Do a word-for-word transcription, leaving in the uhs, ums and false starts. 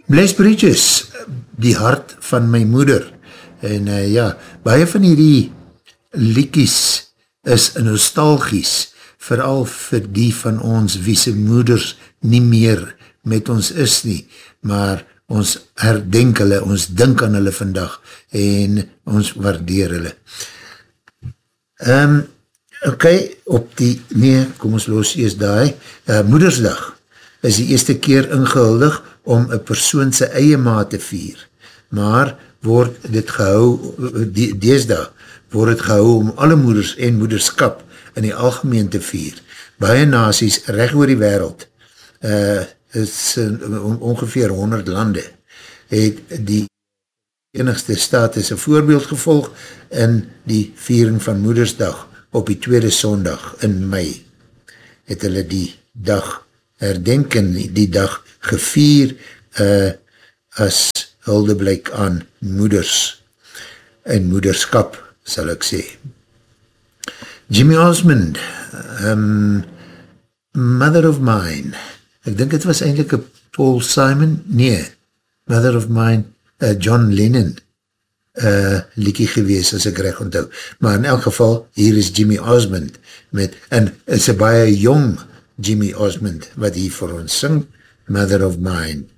Blaze Bridges, die hart van my moeder. En uh, ja, baie van hierdie liedjies is nostalgies, vooral vir die van ons wie se moeders nie meer met ons is nie, maar ons herdenk hulle, ons dink aan hulle vandag en ons waardeer hulle. Um, ok, op die, nee, kom ons los eers daai, uh, Moedersdag is die eerste keer ingehuldig om een persoon sy eie maat te vier, maar word dit gehou, die, deesdag, word het gehou om alle moeders en moederskap in die algemeen te vier. Baie nasies reg oor die wêreld, uh, is uh, ongeveer honderd lande, het die enigste staat is een voorbeeld gevolg in die viering van Moedersdag op die tweede sondag in mei. Het hulle die dag herdenken, die dag gevier uh, as huldeblyk aan moeders en moederskap, sal ek sê. Jimmy Osmond, um, Mother of Mine, ek dink het was eindelijk een Paul Simon, nee, Mother of Mine, uh, John Lennon, uh, liekie gewees, as ek reg onthou. Maar in elk geval, hier is Jimmy Osmond, met, en is een baie jong Jimmy Osmond, wat hier vir ons sing, Mother of Mine.